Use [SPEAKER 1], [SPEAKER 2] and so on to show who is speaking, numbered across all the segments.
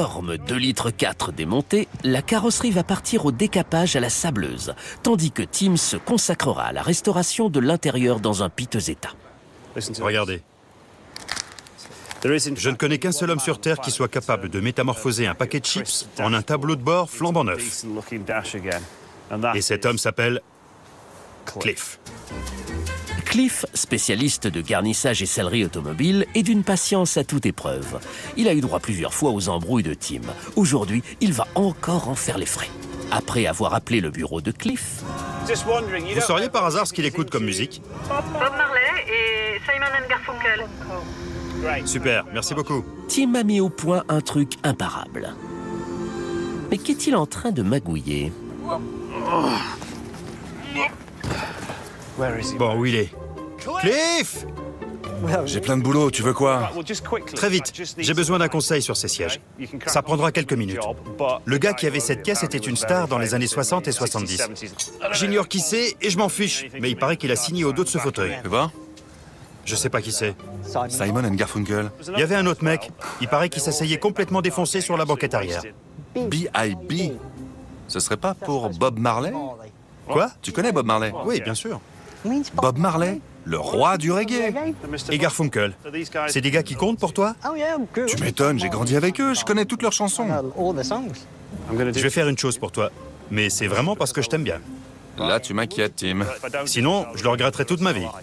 [SPEAKER 1] énorme 2,4 litres démonté, la carrosserie va partir au décapage à la sableuse, tandis que Tim se consacrera à la restauration de l'intérieur dans un piteux état.
[SPEAKER 2] Regardez. Je ne connais qu'un seul homme sur Terre qui soit capable de métamorphoser un paquet de chips en un tableau de bord flambant neuf. Et cet homme s'appelle Cliff.
[SPEAKER 1] Cliff, spécialiste de garnissage et sellerie automobile, est d'une patience à toute épreuve. Il a eu droit plusieurs fois aux embrouilles de Tim. Aujourd'hui, il va encore en faire les frais. Après avoir appelé le bureau de Cliff...
[SPEAKER 2] Vous sauriez par hasard ce qu'il écoute comme musique?
[SPEAKER 3] Bob Marley et Simon & Garfunkel.
[SPEAKER 2] Super, merci beaucoup.
[SPEAKER 1] Tim a mis au point un truc imparable. Mais qu'est-il en train de magouiller?
[SPEAKER 2] Bon, où il est? Cliff!
[SPEAKER 4] J'ai plein de boulot, tu veux quoi?
[SPEAKER 2] Très vite, j'ai besoin d'un conseil sur ces sièges. Ça prendra quelques minutes. Le gars qui avait cette caisse était une star dans les années 60 et 70. J'ignore qui c'est et je m'en fiche, mais il paraît qu'il a signé au dos de ce fauteuil.
[SPEAKER 4] Tu vois?
[SPEAKER 2] Je sais pas qui c'est.
[SPEAKER 4] Simon & Garfunkel.
[SPEAKER 2] Il y avait un autre mec, il paraît qu'il s'asseyait complètement défoncé sur la banquette arrière.
[SPEAKER 4] B.I.B. Ce serait pas pour Bob Marley?
[SPEAKER 2] Quoi?
[SPEAKER 4] Tu connais Bob Marley?
[SPEAKER 2] Oui, bien sûr.
[SPEAKER 4] Bob Marley, le roi du reggae.
[SPEAKER 2] Et Garfunkel. C'est des gars qui comptent pour toi?
[SPEAKER 4] Tu m'étonnes, j'ai grandi avec eux, je connais toutes leurs chansons.
[SPEAKER 2] Je vais faire une chose pour toi, mais c'est vraiment parce que je t'aime bien.
[SPEAKER 4] Là, tu m'inquiètes, Tim.
[SPEAKER 2] Sinon, je le regretterai toute ma vie.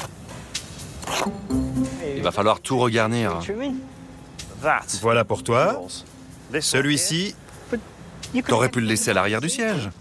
[SPEAKER 4] Il va falloir tout regarnir.
[SPEAKER 2] Voilà pour toi. Celui-ci,
[SPEAKER 4] T'aurais pu le laisser à l'arrière du siège.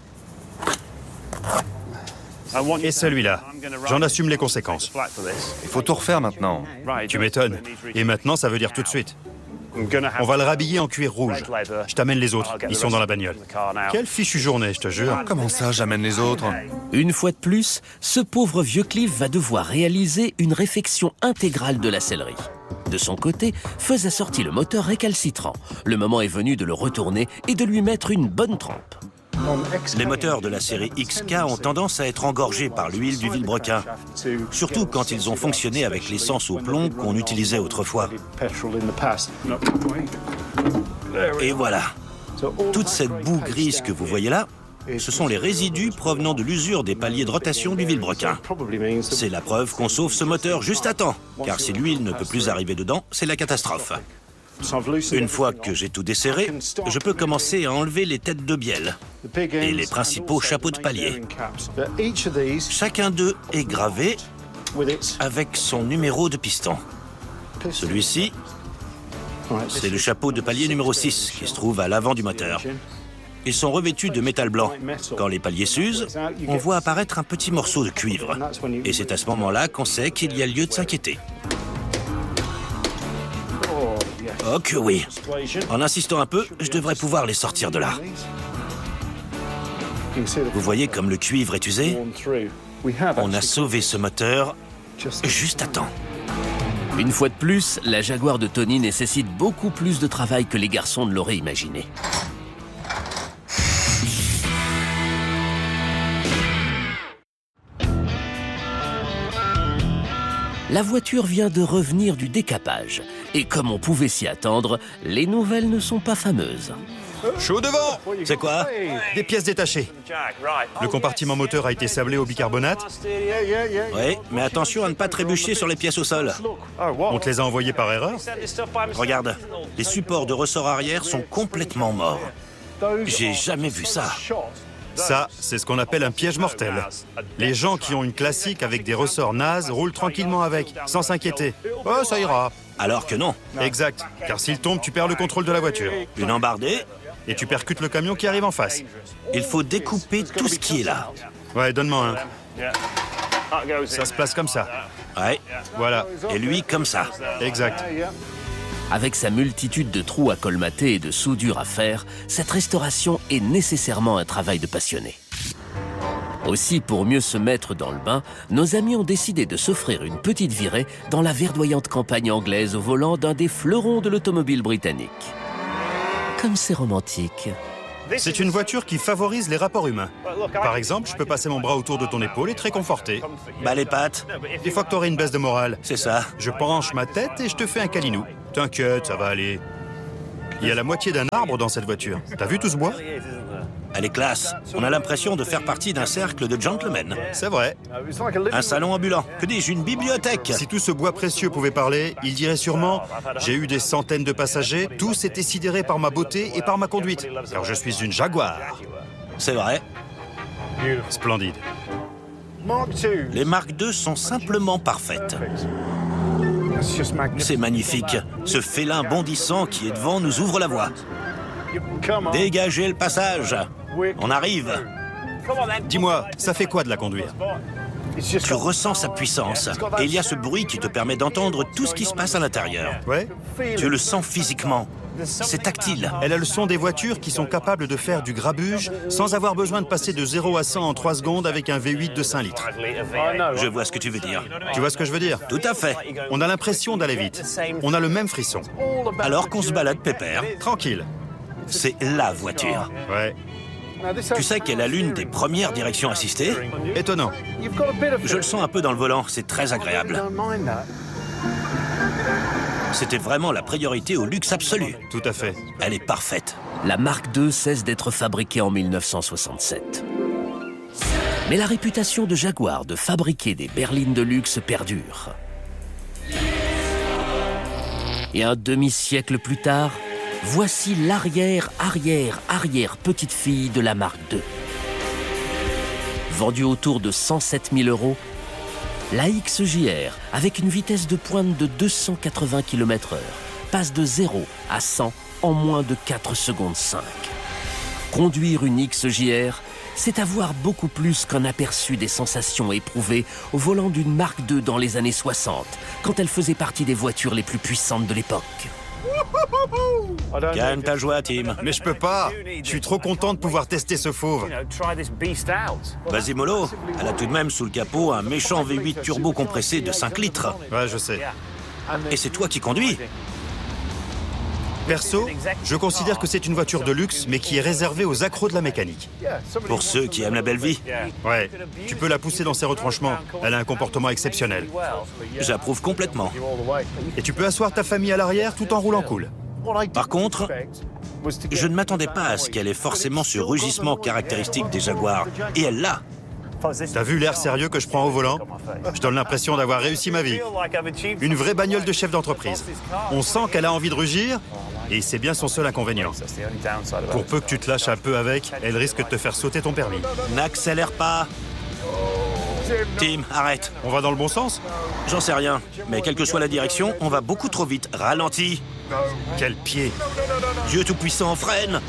[SPEAKER 2] et celui-là. J'en assume les conséquences.
[SPEAKER 4] Il faut tout refaire maintenant.
[SPEAKER 2] Tu m'étonnes. Et maintenant, ça veut dire tout de suite. On va le rhabiller en cuir rouge. Je t'amène les autres. Ils sont dans la bagnole. Quelle fichue journée, je te jure.
[SPEAKER 4] Comment ça, j'amène les autres?
[SPEAKER 1] Une fois de plus, ce pauvre vieux Cliff va devoir réaliser une réfection intégrale de la sellerie. De son côté, Fuzz a sorti le moteur récalcitrant. Le moment est venu de le retourner et de lui mettre une bonne trempe.
[SPEAKER 5] Les moteurs de la série XK ont tendance à être engorgés par l'huile du vilebrequin, surtout quand ils ont fonctionné avec l'essence au plomb qu'on utilisait autrefois. Et voilà. Toute cette boue grise que vous voyez là, ce sont les résidus provenant de l'usure des paliers de rotation du vilebrequin. C'est la preuve qu'on sauve ce moteur juste à temps, car si l'huile ne peut plus arriver dedans, c'est la catastrophe. Une fois que j'ai tout desserré, je peux commencer à enlever les têtes de bielle et les principaux chapeaux de palier. Chacun d'eux est gravé avec son numéro de piston. Celui-ci, c'est le chapeau de palier numéro 6 qui se trouve à l'avant du moteur. Ils sont revêtus de métal blanc. Quand les paliers s'usent, on voit apparaître un petit morceau de cuivre. Et c'est à ce moment-là qu'on sait qu'il y a lieu de s'inquiéter. Oh que oui. En insistant un peu, je devrais pouvoir les sortir de là. Vous voyez comme le cuivre est usé? On a sauvé ce moteur juste à temps.
[SPEAKER 1] Une fois de plus, la Jaguar de Tony nécessite beaucoup plus de travail que les garçons ne l'auraient imaginé. La voiture vient de revenir du décapage. Et comme on pouvait s'y attendre, les nouvelles ne sont pas fameuses.
[SPEAKER 2] Chaud devant!
[SPEAKER 5] C'est quoi?
[SPEAKER 2] Des pièces détachées. Le compartiment moteur a été sablé au bicarbonate.
[SPEAKER 5] Oui, mais attention à ne pas trébucher sur les pièces au sol.
[SPEAKER 2] On te les a envoyées par erreur.
[SPEAKER 5] Regarde, les supports de ressort arrière sont complètement morts. J'ai jamais vu ça.
[SPEAKER 2] Ça, c'est ce qu'on appelle un piège mortel. Les gens qui ont une classique avec des ressorts nazes roulent tranquillement avec, sans s'inquiéter. Oh, ça ira.
[SPEAKER 5] Alors que non.
[SPEAKER 2] Exact, car s'il tombe, tu perds le contrôle de la voiture.
[SPEAKER 5] Une embardée,
[SPEAKER 2] Et tu percutes le camion qui arrive en face.
[SPEAKER 5] il faut découper tout ce qui est là.
[SPEAKER 2] Ouais, donne-moi un. Ça se place comme ça.
[SPEAKER 5] Ouais,
[SPEAKER 2] Voilà,
[SPEAKER 5] et lui comme ça.
[SPEAKER 2] exact.
[SPEAKER 1] Avec sa multitude de trous à colmater et de soudure à faire, cette restauration est nécessairement un travail de passionné. Aussi, pour mieux se mettre dans le bain, nos amis ont décidé de s'offrir une petite virée dans la verdoyante campagne anglaise au volant d'un des fleurons de l'automobile britannique. Comme c'est romantique.
[SPEAKER 2] C'est une voiture qui favorise les rapports humains. Par exemple, je peux passer mon bras autour de ton épaule et te réconforter.
[SPEAKER 5] Bah les pattes,
[SPEAKER 2] Des fois que t'aurais une baisse de morale,
[SPEAKER 5] c'est ça.
[SPEAKER 2] je penche ma tête et je te fais un câlinou. T'inquiète, ça va aller. Il y a la moitié d'un arbre dans cette voiture. T'as vu tout ce bois?
[SPEAKER 5] Elle est classe. On a l'impression de faire partie d'un cercle de gentlemen.
[SPEAKER 2] C'est vrai.
[SPEAKER 5] Un salon ambulant. Que dis-je, une bibliothèque.
[SPEAKER 2] Si tout ce bois précieux pouvait parler, il dirait sûrement « J'ai eu des centaines de passagers, tous étaient sidérés par ma beauté et par ma conduite, car je suis une Jaguar.
[SPEAKER 5] C'est vrai. »
[SPEAKER 2] Splendide.
[SPEAKER 5] Les Mark II sont simplement parfaites. C'est magnifique. Ce félin bondissant qui est devant nous ouvre la voie. Dégagez le passage. On arrive.
[SPEAKER 2] Dis-moi, ça fait quoi de la conduire?
[SPEAKER 5] Tu ressens sa puissance. Et il y a ce bruit qui te permet d'entendre tout ce qui se passe à l'intérieur.
[SPEAKER 2] Ouais.
[SPEAKER 5] Tu le sens physiquement. C'est tactile.
[SPEAKER 2] Elle a le son des voitures qui sont capables de faire du grabuge sans avoir besoin de passer de 0 à 100 en 3 secondes avec un V8 de 5 litres.
[SPEAKER 5] Je vois ce que tu veux dire.
[SPEAKER 2] Tu vois ce que je veux dire?
[SPEAKER 5] Tout à fait.
[SPEAKER 2] On a l'impression d'aller vite. On a le même frisson.
[SPEAKER 5] Alors qu'on se balade pépère.
[SPEAKER 2] Tranquille.
[SPEAKER 5] C'est la voiture.
[SPEAKER 2] Ouais.
[SPEAKER 5] Tu sais qu'elle a l'une des premières directions assistées?
[SPEAKER 2] Étonnant.
[SPEAKER 5] Je le sens un peu dans le volant, c'est très agréable. C'était vraiment la priorité au luxe absolu.
[SPEAKER 2] Tout à fait.
[SPEAKER 5] Elle est parfaite.
[SPEAKER 1] La Mark II cesse d'être fabriquée en 1967. Mais la réputation de Jaguar de fabriquer des berlines de luxe perdure. Et un demi-siècle plus tard, voici l'arrière petite-fille de la Mark II. Vendue autour de 107 000 €, la XJR, avec une vitesse de pointe de 280 km/h, passe de 0 à 100 en moins de 4 secondes 5. Conduire une XJR, c'est avoir beaucoup plus qu'un aperçu des sensations éprouvées au volant d'une Mark II dans les années 60, quand elle faisait partie des voitures les plus puissantes de l'époque.
[SPEAKER 5] Calme ta joie, Tim.
[SPEAKER 2] Mais je peux pas. Je suis trop content de pouvoir tester ce fauve.
[SPEAKER 5] Vas-y, mollo. Elle a tout de même sous le capot un méchant V8 turbo compressé de 5 litres.
[SPEAKER 2] Ouais, je sais.
[SPEAKER 5] Et c'est toi qui conduis.
[SPEAKER 2] Perso, je considère que c'est une voiture de luxe, mais qui est réservée aux accros de la mécanique.
[SPEAKER 5] Pour ceux qui aiment la belle vie.
[SPEAKER 2] Ouais, tu peux la pousser dans ses retranchements. Elle a un comportement exceptionnel.
[SPEAKER 5] J'approuve complètement.
[SPEAKER 2] Et tu peux asseoir ta famille à l'arrière tout en roulant cool.
[SPEAKER 5] Par contre, je ne m'attendais pas à ce qu'elle ait forcément ce rugissement caractéristique des Jaguars. Et elle l'a.
[SPEAKER 2] T'as vu l'air sérieux que je prends au volant? Je donne l'impression d'avoir réussi ma vie. Une vraie bagnole de chef d'entreprise. On sent qu'elle a envie de rugir, et c'est bien son seul inconvénient. Pour peu que tu te lâches un peu avec, elle risque de te faire sauter ton permis.
[SPEAKER 5] N'accélère pas. Tim, arrête.
[SPEAKER 2] On va dans le bon sens?
[SPEAKER 5] J'en sais rien, mais quelle que soit la direction, on va beaucoup trop vite. Ralentis.
[SPEAKER 2] Quel pied!
[SPEAKER 5] Dieu Tout-Puissant, freine.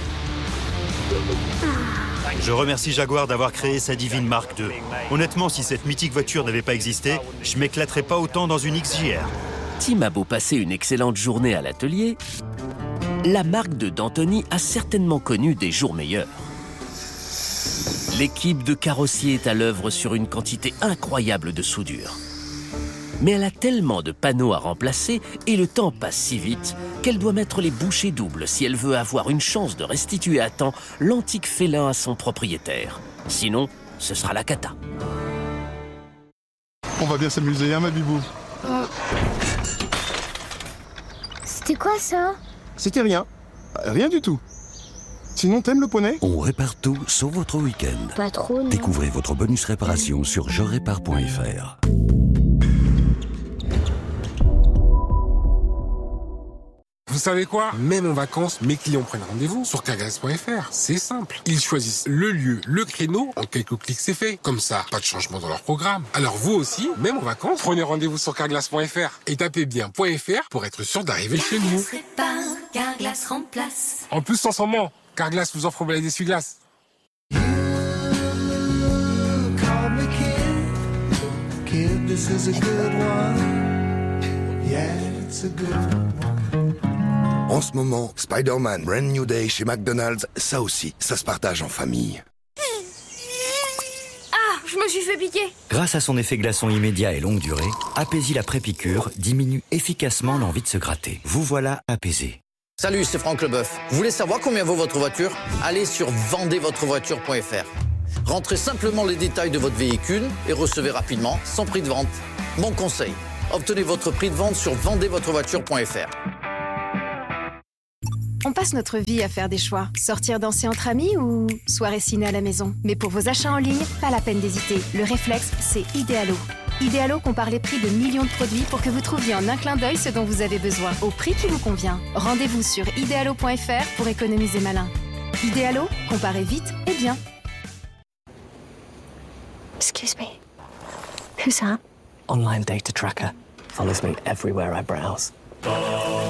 [SPEAKER 2] Je remercie Jaguar d'avoir créé sa divine Mark II. Honnêtement, si cette mythique voiture n'avait pas existé, je m'éclaterais pas autant dans une XJR.
[SPEAKER 1] Tim a beau passer une excellente journée à l'atelier, la Mark II d'Anthony a certainement connu des jours meilleurs. L'équipe de carrossiers est à l'œuvre sur une quantité incroyable de soudure. Mais elle a tellement de panneaux à remplacer et le temps passe si vite qu'elle doit mettre les bouchées doubles si elle veut avoir une chance de restituer à temps l'antique félin à son propriétaire. Sinon, ce sera la cata.
[SPEAKER 6] On va bien s'amuser, hein, ma bibou?
[SPEAKER 7] C'était quoi ça?
[SPEAKER 6] C'était rien. Rien du tout. Sinon, t'aimes le poney?
[SPEAKER 8] On répare tout sauf votre week-end.
[SPEAKER 7] Pas trop, non.
[SPEAKER 8] Découvrez votre bonus réparation sur jerépare.fr.
[SPEAKER 9] Vous savez quoi? Même en vacances, mes clients prennent rendez-vous sur carglass.fr. C'est simple. Ils choisissent le lieu, le créneau. En quelques clics, c'est fait. Comme ça, pas de changement dans leur programme. Alors vous aussi, même en vacances, prenez rendez-vous sur carglass.fr et tapez bien .fr pour être sûr d'arriver chez nous.
[SPEAKER 10] Carglass remplace.
[SPEAKER 9] En plus, sans moment, Carglass vous offre des essuie-glaces.
[SPEAKER 11] En ce moment, Spider-Man Brand New Day chez McDonald's, ça aussi, ça se partage en famille.
[SPEAKER 10] Ah, je me suis fait piquer.
[SPEAKER 12] Grâce à son effet glaçon immédiat et longue durée, Apaisil après-piqûre diminue efficacement l'envie de se gratter. Vous voilà apaisé.
[SPEAKER 13] Salut, c'est Franck Leboeuf. Vous voulez savoir combien vaut votre voiture? Allez sur vendezvotrevoiture.fr. Rentrez simplement les détails de votre véhicule et recevez rapidement son prix de vente. Bon conseil, obtenez votre prix de vente sur vendezvotrevoiture.fr.
[SPEAKER 14] On passe notre vie à faire des choix. Sortir danser entre amis ou soirée ciné à la maison. Mais pour vos achats en ligne, pas la peine d'hésiter. Le réflexe, c'est Idealo. Idealo compare les prix de millions de produits pour que vous trouviez en un clin d'œil ce dont vous avez besoin, au prix qui vous convient. Rendez-vous sur idealo.fr pour économiser malin. Idealo, comparez vite et bien.
[SPEAKER 15] Excuse me. Who's that? Online data tracker. Follows me everywhere I browse.